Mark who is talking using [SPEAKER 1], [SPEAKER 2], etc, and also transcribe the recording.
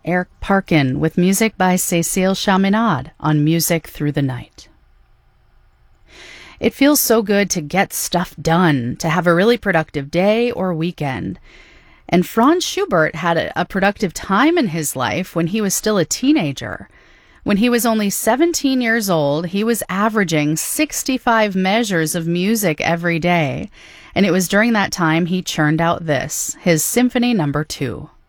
[SPEAKER 1] Eric Parkin with music by Cécile Chaminade on Music Through the Night. It feels so good to get stuff done, to have a really productive day or weekend. And Franz Schubert had a productive time in his life when he was still a teenager. When he was only 17 years old, he was averaging 65 measures of music every day. And it was during that time he churned out this, his Symphony No. 2.